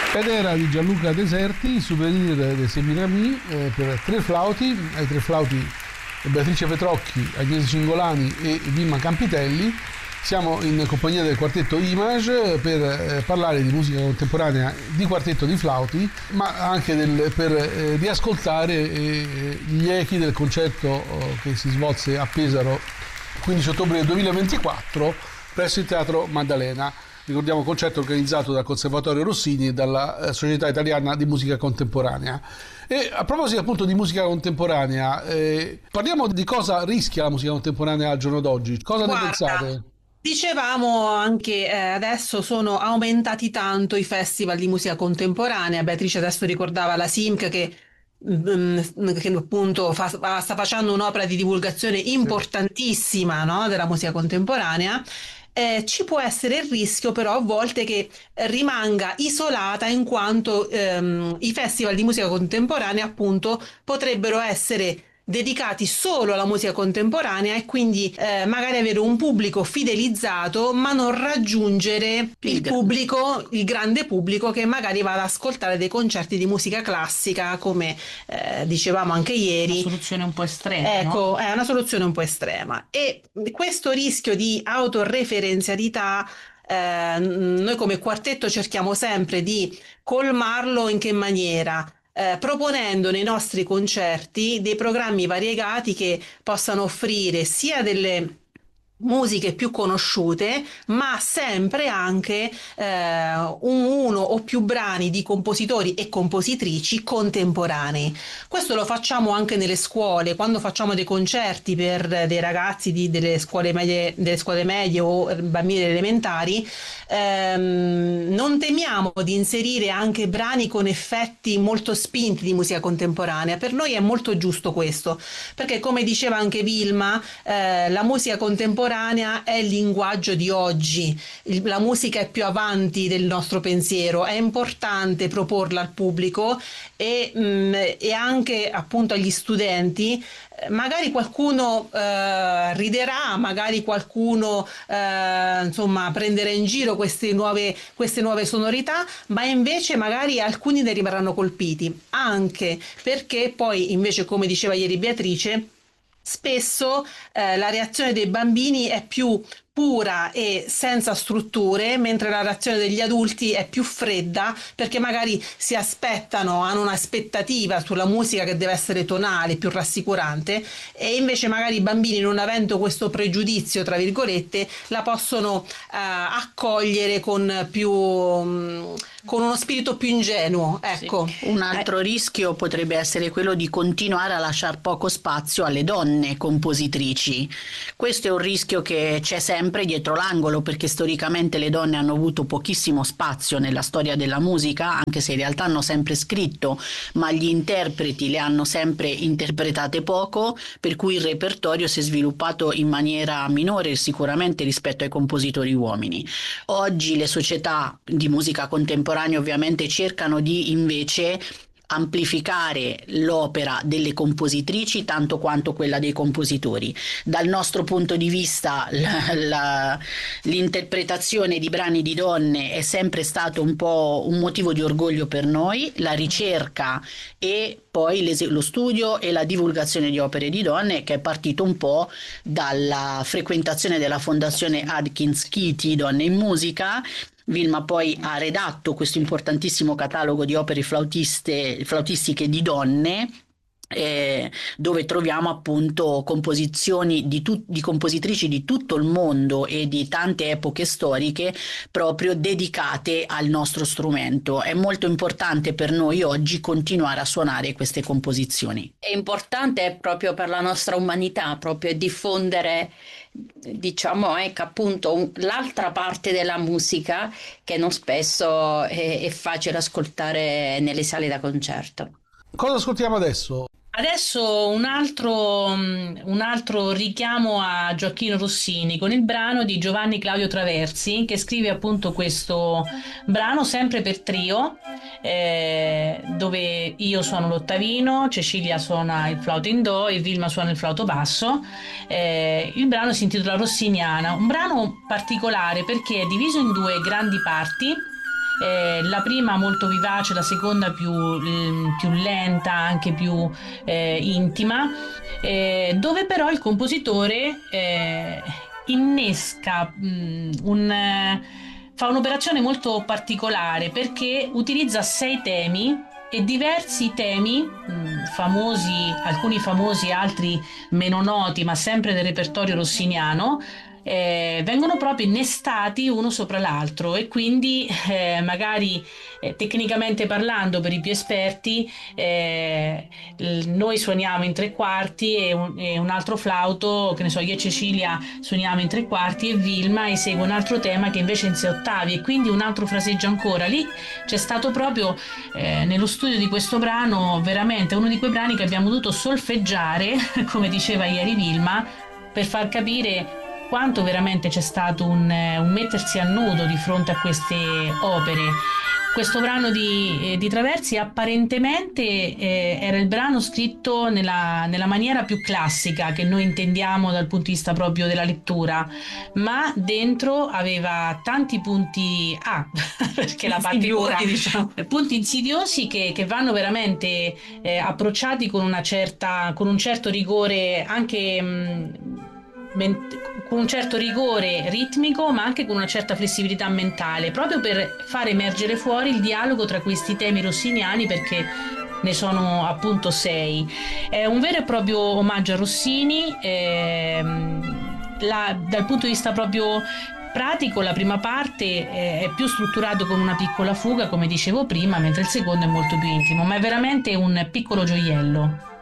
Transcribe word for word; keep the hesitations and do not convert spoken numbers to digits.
Ed era di Gianluca Deserti, Souvenir de Semirami, eh, per tre flauti, ai tre flauti Beatrice Petrocchi, Agnese Cingolani e Vilma Campitelli. Siamo in compagnia del quartetto Image per eh, parlare di musica contemporanea di quartetto di flauti, ma anche del, per eh, riascoltare eh, gli echi del concerto oh, che si svolse a Pesaro quindici ottobre duemilaventiquattro presso il Teatro Maddalena. Ricordiamo un concerto organizzato dal Conservatorio Rossini e dalla Società Italiana di Musica Contemporanea. E a proposito appunto di musica contemporanea, eh, parliamo di cosa rischia la musica contemporanea al giorno d'oggi. Cosa Guarda, ne pensate? Dicevamo anche eh, adesso sono aumentati tanto i festival di musica contemporanea. Beatrice adesso ricordava la SIMC che, mm, che appunto fa- sta facendo un'opera di divulgazione importantissima, no, della musica contemporanea. Eh, ci può essere il rischio però a volte che rimanga isolata in quanto ehm, i festival di musica contemporanea appunto potrebbero essere dedicati solo alla musica contemporanea e quindi eh, magari avere un pubblico fidelizzato ma non raggiungere il pubblico, il grande pubblico che magari va ad ascoltare dei concerti di musica classica come eh, dicevamo anche ieri. Una soluzione un po' estrema, Ecco, no? è una soluzione un po' estrema e questo rischio di autoreferenzialità eh, noi come quartetto cerchiamo sempre di colmarlo in che maniera? Eh, proponendo nei nostri concerti dei programmi variegati che possano offrire sia delle musiche più conosciute, ma sempre anche eh, un, uno o più brani di compositori e compositrici contemporanei. Questo lo facciamo anche nelle scuole, quando facciamo dei concerti per dei ragazzi di, delle, scuole medie, delle scuole medie o bambini elementari, ehm, non temiamo di inserire anche brani con effetti molto spinti di musica contemporanea. Per noi è molto giusto questo, perché come diceva anche Vilma, eh, la musica contemporanea è il linguaggio di oggi, la musica è più avanti del nostro pensiero, è importante proporla al pubblico e, mh, e anche appunto agli studenti. Magari qualcuno eh, riderà, magari qualcuno eh, insomma prenderà in giro queste nuove, queste nuove sonorità, ma invece magari alcuni ne rimarranno colpiti, anche perché poi invece, come diceva ieri Beatrice, spesso eh, la reazione dei bambini è più pura e senza strutture, mentre la reazione degli adulti è più fredda perché magari si aspettano, hanno un'aspettativa sulla musica che deve essere tonale, più rassicurante, e invece magari i bambini, non avendo questo pregiudizio tra virgolette, la possono eh, accogliere con più mh, con uno spirito più ingenuo, ecco. Sì. Un altro eh. rischio potrebbe essere quello di continuare a lasciare poco spazio alle donne compositrici. Questo è un rischio che c'è sempre dietro l'angolo, perché storicamente le donne hanno avuto pochissimo spazio nella storia della musica, anche se in realtà hanno sempre scritto, ma gli interpreti le hanno sempre interpretate poco, per cui il repertorio si è sviluppato in maniera minore sicuramente rispetto ai compositori uomini. Oggi le società di musica contemporanea ovviamente cercano di invece amplificare l'opera delle compositrici tanto quanto quella dei compositori. Dal nostro punto di vista la, la, l'interpretazione di brani di donne è sempre stato un po' un motivo di orgoglio per noi, la ricerca e poi lo studio e la divulgazione di opere di donne, che è partito un po' dalla frequentazione della fondazione Atkins Kitty Donne in Musica. Vilma poi ha redatto questo importantissimo catalogo di opere flautiste, flautistiche di donne, eh, dove troviamo appunto composizioni di, tu- di compositrici di tutto il mondo e di tante epoche storiche proprio dedicate al nostro strumento. È molto importante per noi oggi continuare a suonare queste composizioni. È importante proprio per la nostra umanità, proprio diffondere, diciamo, ecco appunto un, l'altra parte della musica che non spesso è, è facile ascoltare nelle sale da concerto. Cosa ascoltiamo adesso? Adesso un altro, un altro richiamo a Gioacchino Rossini con il brano di Giovanni Claudio Traversi, che scrive appunto questo brano sempre per trio, eh, dove io suono l'ottavino, Cecilia suona il flauto in do e Vilma suona il flauto basso. Eh, il brano si intitola Rossiniana, un brano particolare perché è diviso in due grandi parti. eh, la prima molto vivace, la seconda più, più lenta, anche più eh, intima, eh, dove però il compositore eh, innesca mh, un... eh, fa un'operazione molto particolare perché utilizza sei temi e diversi temi, mh, famosi, alcuni famosi, altri meno noti, ma sempre del repertorio rossiniano, eh, vengono proprio innestati uno sopra l'altro e quindi eh, magari eh, tecnicamente parlando per i più esperti eh, l- noi suoniamo in tre quarti e un, e un altro flauto, che ne so, io e Cecilia suoniamo in tre quarti e Vilma esegue un altro tema che invece è in sei ottavi e quindi un altro fraseggio ancora. Lì c'è stato proprio eh, nello studio di questo brano veramente uno di quei brani che abbiamo dovuto solfeggiare come diceva ieri Vilma, per far capire quanto veramente c'è stato un, un mettersi a nudo di fronte a queste opere. Questo brano di, eh, di Traversi apparentemente eh, era il brano scritto nella, nella maniera più classica che noi intendiamo dal punto di vista proprio della lettura, ma dentro aveva tanti punti A, ah, perché la partitura, diciamo, punti insidiosi che, che vanno veramente eh, approcciati con una certa, con un certo rigore anche mh, con un certo rigore ritmico ma anche con una certa flessibilità mentale, proprio per far emergere fuori il dialogo tra questi temi rossiniani, perché ne sono appunto sei. È un vero e proprio omaggio a Rossini, ehm, la, dal punto di vista proprio pratico la prima parte eh, è più strutturato con una piccola fuga come dicevo prima, mentre il secondo è molto più intimo, ma è veramente un piccolo gioiello.